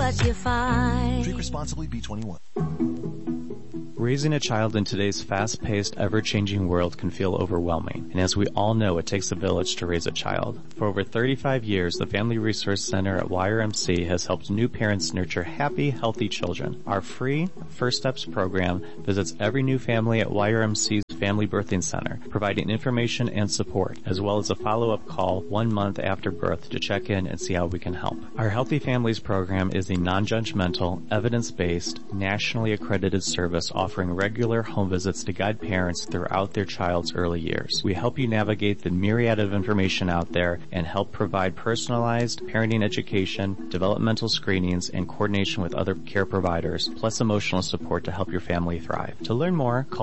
what you find. Drink responsibly, B21. Raising a child in today's fast-paced, ever-changing world can feel overwhelming. And as we all know, it takes a village to raise a child. For over 35 years, the Family Resource Center at YRMC has helped new parents nurture happy, healthy children. Our free First Steps program visits every new family at YRMC's Family Birthing Center, providing information and support, as well as a follow-up call 1 month after birth to check in and see how we can help. Our Healthy Families program is a non-judgmental, evidence-based, nationally accredited service offering regular home visits to guide parents throughout their child's early years. We help you navigate the myriad of information out there and help provide personalized parenting education, developmental screenings, and coordination with other care providers, plus emotional support to help your family thrive. To learn more, call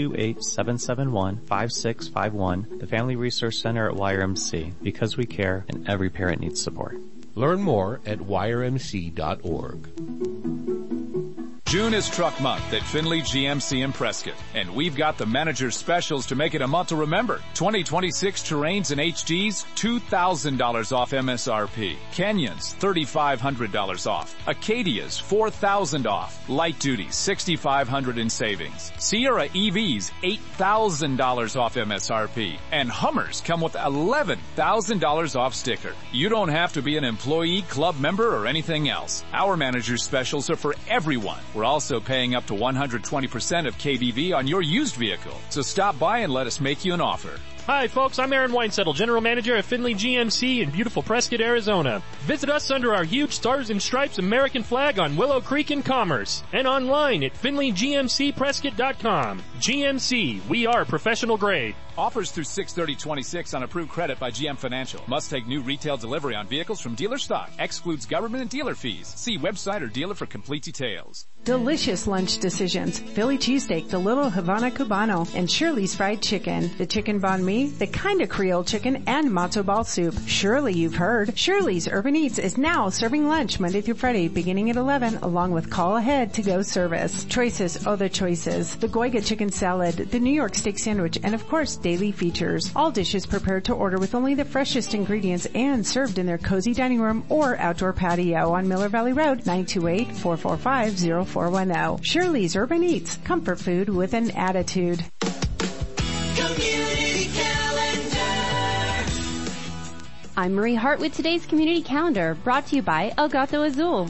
928-771-5651, the Family Resource Center at YRMC, because we care and every parent needs support. Learn more at yrmc.org. June is Truck Month at Findlay GMC in Prescott, and we've got the manager's specials to make it a month to remember. 2026 Terrains and HGs, $2,000 off MSRP. Canyons, $3,500 off. Acadias, $4,000 off. Light Duty, $6,500 in savings. Sierra EVs, $8,000 off MSRP. And Hummers come with $11,000 off sticker. You don't have to be an employee, club member, or anything else. Our manager's specials are for everyone. We're also paying up to 120% of KVV on your used vehicle. So stop by and let us make you an offer. Hi folks, I'm Aaron Weinsettle, General Manager at Findlay GMC in beautiful Prescott, Arizona. Visit us under our huge Stars and Stripes American flag on Willow Creek in Commerce and online at FindlayGMCPrescott.com. GMC, we are professional grade. Offers through 6/30/26 on approved credit by GM Financial. Must take new retail delivery on vehicles from dealer stock. Excludes government and dealer fees. See website or dealer for complete details. Delicious lunch decisions. Philly cheesesteak, the Little Havana Cubano, and Shirley's Fried Chicken. The chicken banh mi, the kind of Creole chicken, and matzo ball soup. Surely you've heard. Shirley's Urban Eats is now serving lunch Monday through Friday beginning at 11 along with call ahead to go service. Choices, other choices. The Goiga chicken salad, the New York steak sandwich, and of course daily features. All dishes prepared to order with only the freshest ingredients and served in their cozy dining room or outdoor patio on Miller Valley Road, 928-445-0410. Shirley's Urban Eats, comfort food with an attitude. Community Calendar. I'm Marie Hart with today's Community Calendar, brought to you by El Gato Azul.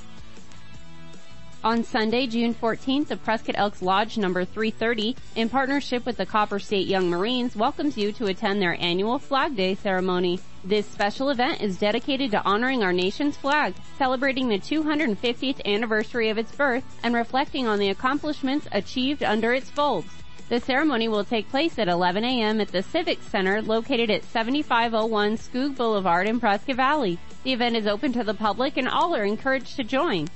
On Sunday, June 14th, the Prescott Elks Lodge number 330, in partnership with the Copper State Young Marines, welcomes you to attend their annual Flag Day ceremony. This special event is dedicated to honoring our nation's flag, celebrating the 250th anniversary of its birth, and reflecting on the accomplishments achieved under its folds. The ceremony will take place at 11 a.m. at the Civic Center located at 7501 Skoog Boulevard in Prescott Valley. The event is open to the public and all are encouraged to join.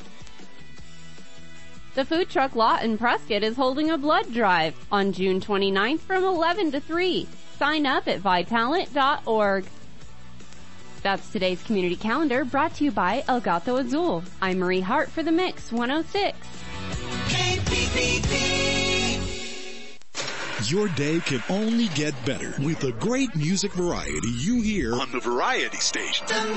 The food truck lot in Prescott is holding a blood drive on June 29th from 11 to 3. Sign up at Vitalent.org. That's today's Community Calendar, brought to you by El Gato Azul. I'm Marie Hart for The Mix 106. KPPP. Your day can only get better with the great music variety you hear on the Variety Station.